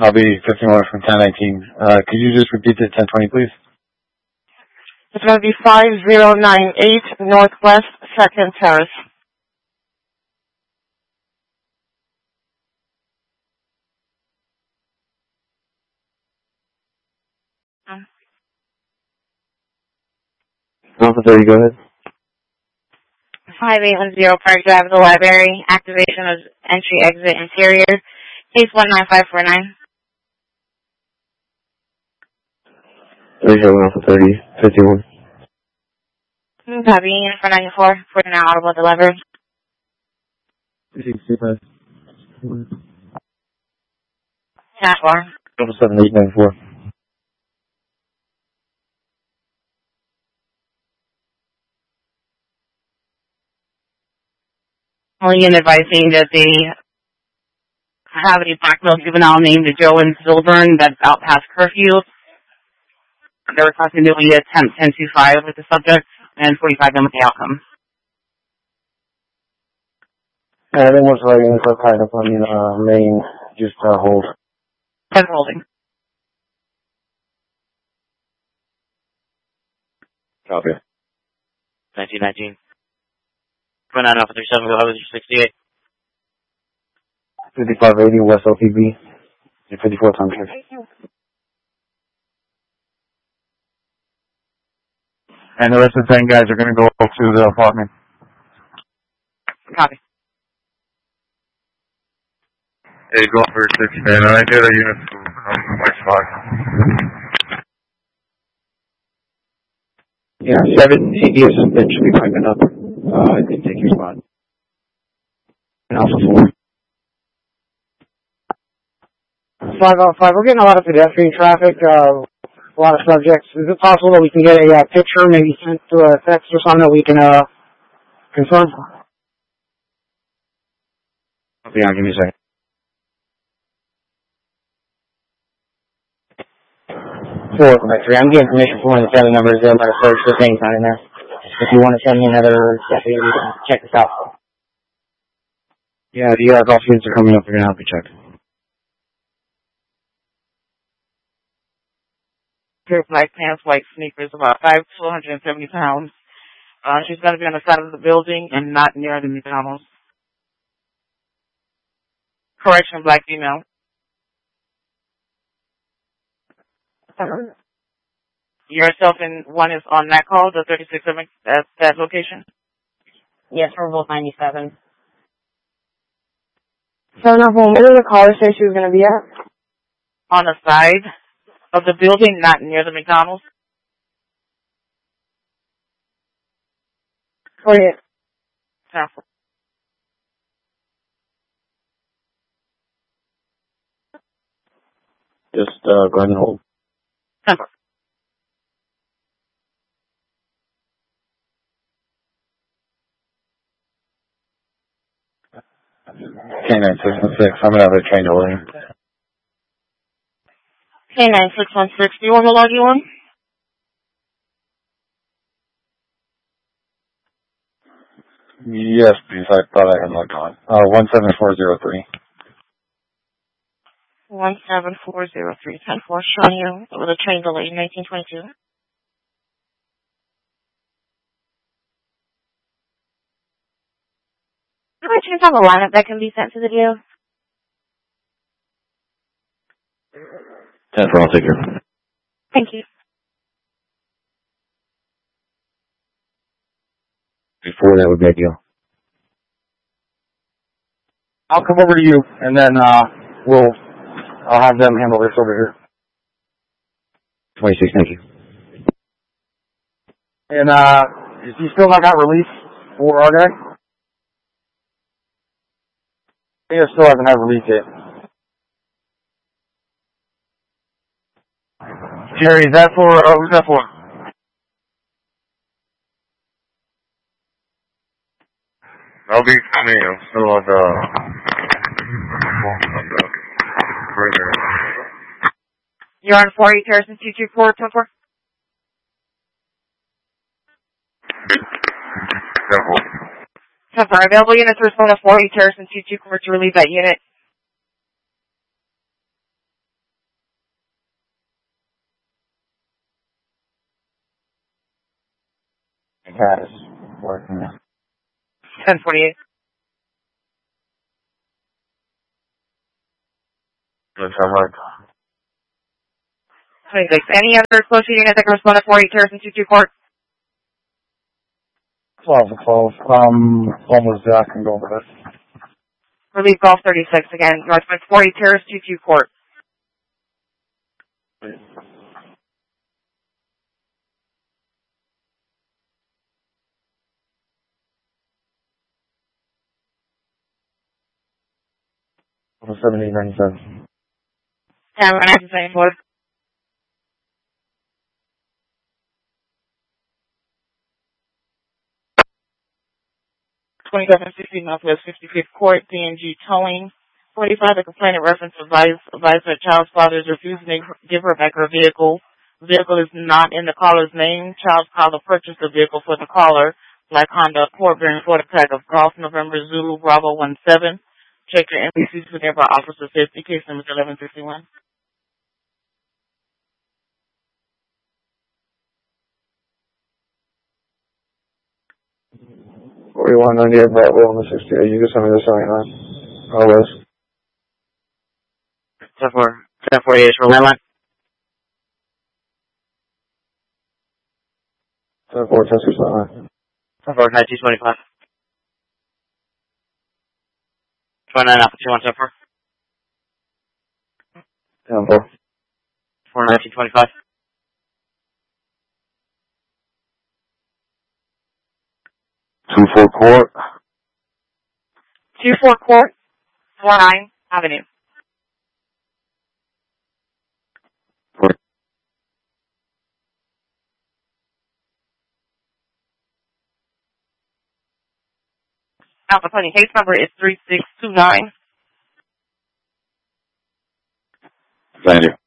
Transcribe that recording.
I'll be 51 from 1019. Could you just repeat the 1020, please? It's going to be 5098 Northwest 2nd Terrace. Alpha 30, go ahead. 5810 Park Drive, the library. Activation of entry, exit, interior. Case 19549. 37 Alpha 30, 51. Copy, unit 494. For now, audible delivered. 65. Task 4. 7894. Only in advising that they have a black male juvenile named Joe in Zilburn that's out past curfew. They're requesting that we attempt 1025 with the subject and 45 them with the outcome. I think most likely going to go tied up on the main, just hold. 10 holding. Copy. 1919. 29 Alpha 37, go ahead with your 68. 5580 West LTV. 54 times here. And the rest of the 10 guys are going to go to the apartment. Copy. Hey, go for 6, man. I did a unit to come to my spot. Yeah, 7 CDs should be piping up. I can take your spot. And Alpha 4. 505. We're getting a lot of pedestrian traffic, a lot of subjects. Is it possible that we can get a picture, maybe sent to a text or something that we can confirm? Yeah, give me a second. Four, three. I'm getting permission for one of the family members. They're going to search for things not in there. If you want to send me another deputy, we can check this out. Yeah, the golf units are coming up. They're going to help you check. Pure black pants, white sneakers, about 5 to 170 pounds. She's going to be on the side of the building and not near the McDonald's. Correction, black female. Yourself and one is on that call, the 36 at that location? Yes, we're both 97. So now, where did the caller say she was going to be at? On the side of the building, not near the McDonald's. Oh, yeah. Just go ahead and hold. K9616, I'm going to have a train holding. K9616, do you want to log you on? Yes, please. I thought I had logged on. 17403. 17403, 10-4, showing you with a train delay in 1922. Do I chance have a lineup that can be sent to the deal? 10-4, I'll take her. Thank you. Before that would be ideal. I'll come over to you, and then I'll have them handle this over here. 26, thank you. And is he still not got release for our guy? He still hasn't had release yet. Jerry, is that for, who's that for? That'll be for me. I'm still on the further. You're on 48 Harrison 224, 10-4. Temporary available units respond to 48 Harrison 224 to relieve that unit. cat is working now. 1048. Looks alright. 26. Any other close unit that can respond to 48 Terrace and 22 Court? 12 to 12. Almost there, I can go over this. Relief Golf 36 again. Northwest 40 Terrace, 22 Court. For 1797. Time on active same board. $27.60 Northwest 55th Court, DNG Towing. 45, the complainant reference advised that child's father is refusing to give her back her vehicle. The vehicle is not in the caller's name. Child's father purchased the vehicle for the caller. Black Honda Accord bearing for the tag of Golf November Zulu Bravo 17. Check your NBCs for nearby officer safety, case number 1151. 4198 Bravo on the 68. You can send me the 79. Always. 1048 is for landline. 10-4, 10-6, 10-4, 1925. 29 Alpha 2174. 10-4. 4 1925. 2-4 Court. 24 Court, 49 Avenue. Alpha 20, case number is 3629. Thank you.